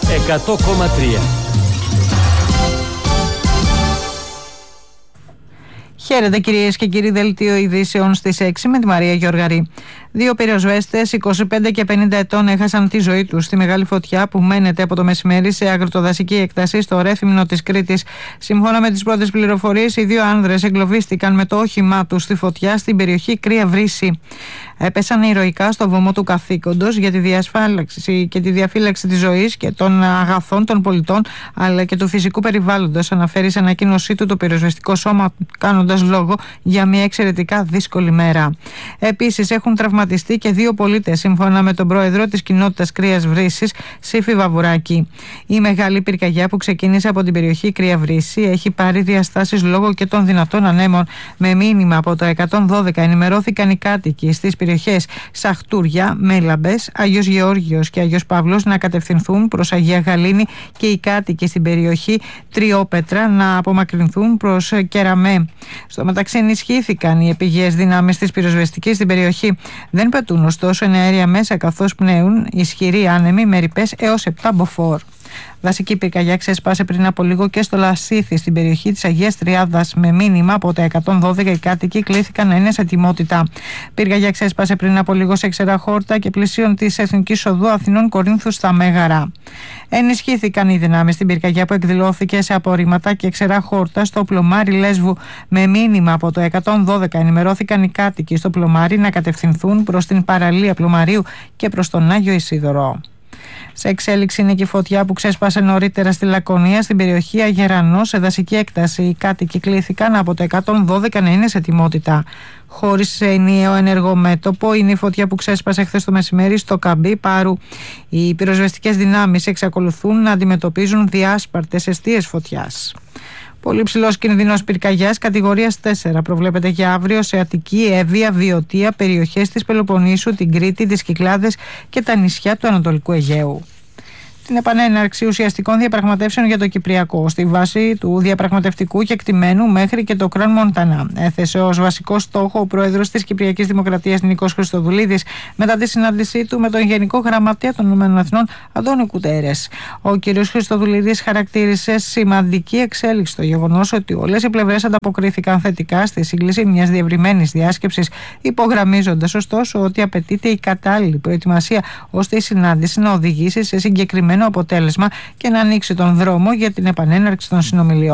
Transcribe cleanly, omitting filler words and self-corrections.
100,3. Χαίρετε κυρίες και κύριοι, δελτίο ειδήσεων στις 6 με τη Μαρία Γεωργαρή. 2 πυροσβέστες 25 και 50 ετών έχασαν τη ζωή τους στη μεγάλη φωτιά που μένεται από το μεσημέρι σε αγροτοδασική έκταση στο Ρέθυμνο της Κρήτης. Σύμφωνα με τις πρώτες πληροφορίες, οι 2 άνδρες εγκλωβίστηκαν με το όχημά τους στη φωτιά στην περιοχή Κρύα Βρύση. Έπεσαν ηρωικά στο βωμό του καθήκοντος για τη διασφάλιση και τη διαφύλαξη της ζωής και των αγαθών των πολιτών αλλά και του φυσικού περιβάλλοντος, αναφέρει σε ανακοίνωσή του το πυροσβεστικό σώμα, κάνοντας λόγο για μια εξαιρετικά δύσκολη μέρα. Επίσης, έχουν τραυματιστεί και 2 πολίτες, σύμφωνα με τον πρόεδρο της κοινότητας Κρύας Βρύσης, Σύφη Βαβουράκη. Η μεγάλη πυρκαγιά που ξεκίνησε από την περιοχή Κρύα Βρύση έχει πάρει διαστάσεις λόγω και των δυνατών ανέμων. Με μήνυμα από το 112 ενημερώθηκαν οι κάτοικοι στις περιοχές Σαχτούρια, Μέλαμπες, Άγιος Γεώργιος και Άγιος Παύλος να κατευθυνθούν προς Αγία Γαλήνη και οι κάτοικοι στην περιοχή Τριόπετρα να απομακρυνθούν προς Κεραμέ. Στο μεταξύ, ενισχύθηκαν οι επιγείες δυνάμεις της πυροσβεστικής στην περιοχή. Δεν πετούν ωστόσο εναέρια μέσα, καθώς πνέουν ισχυροί άνεμοι με ρηπές έως 7 μποφόρ. Δασική πυρκαγιά ξέσπασε πριν από λίγο και στο Λασίθι, στην περιοχή της Αγίας Τριάδας. Με μήνυμα από τα 112 οι κάτοικοι κλήθηκαν να είναι σε ετοιμότητα. Πυρκαγιά ξέσπασε πριν από λίγο σε Ξεραχόρτα και πλησίων της Εθνικής Οδού Αθηνών Κορίνθου στα Μέγαρα. Ενισχύθηκαν οι δυνάμεις στην πυρκαγιά που εκδηλώθηκε σε απορρίμματα και Ξεραχόρτα στο Πλωμάρι Λέσβου. Με μήνυμα από το 112 ενημερώθηκαν οι κάτοικοι στο Πλωμάρι να κατευθυνθούν προς την παραλία Πλωμαρίου και προς τον Άγιο Ισίδωρο. Σε εξέλιξη είναι και η φωτιά που ξέσπασε νωρίτερα στη Λακωνία, στην περιοχή Αγερανό, σε δασική έκταση. Οι κάτοικοι κλήθηκαν από το 112 να είναι σε ετοιμότητα. Χωρίς ενιαίο ενεργό μέτωπο είναι η φωτιά που ξέσπασε χθες το μεσημέρι στο Καμπί Πάρου. Οι πυροσβεστικές δυνάμεις εξακολουθούν να αντιμετωπίζουν διάσπαρτες εστίες φωτιάς. Πολύ ψηλός κινδυνός πυρκαγιάς κατηγορίας 4 προβλέπεται για αύριο σε Αττική, Εύβοια, Βιωτία, περιοχές της Πελοποννήσου, την Κρήτη, τις Κυκλάδες και τα νησιά του Ανατολικού Αιγαίου. Την επανέναρξη ουσιαστικών διαπραγματεύσεων για το Κυπριακό στη βάση του διαπραγματευτικού κεκτημένου μέχρι και το Κραν Μοντανά. Έθεσε ως βασικό στόχο ο πρόεδρος της Κυπριακής Δημοκρατίας Νίκος Χριστοδουλίδης μετά τη συνάντησή του με τον Γενικό Γραμματέα των ΗΠΑ Αντώνιο Κουτέρες. Ο κ. Χριστοδουλίδης χαρακτήρισε σημαντική εξέλιξη το γεγονός ότι όλες οι πλευρές ανταποκρίθηκαν θετικά στη σύγκληση μιας διευρυμένης διάσκεψης, υπογραμμίζοντας ωστόσο ότι απαιτείται η κατάλληλη προετοιμασία ώστε η συνάντηση να οδηγήσει σε συγκεκριμένο αποτέλεσμα και να ανοίξει τον δρόμο για την επανέναρξη των συνομιλιών.